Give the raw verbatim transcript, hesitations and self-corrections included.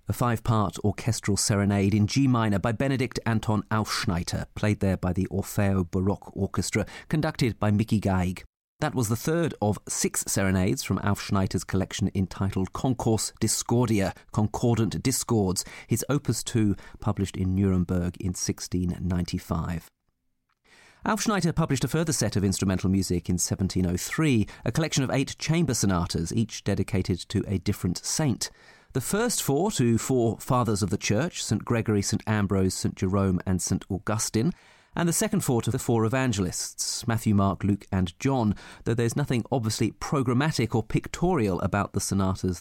a five-part orchestral serenade in G minor by Benedikt Anton Aufschneider, played there by the Orfeo Baroque Orchestra, conducted by Mickey Geig. That was the third of six serenades from Aufschneider's collection entitled Concours Discordia, Concordant Discords, his Opus two, published in Nuremberg in sixteen ninety-five. Aufschneider published a further set of instrumental music in seventeen oh three, a collection of eight chamber sonatas, each dedicated to a different saint. The first four to four Fathers of the Church, Saint Gregory, Saint Ambrose, Saint Jerome and Saint Augustine, and the second four to the four evangelists, Matthew, Mark, Luke and John, though there's nothing obviously programmatic or pictorial about the sonatas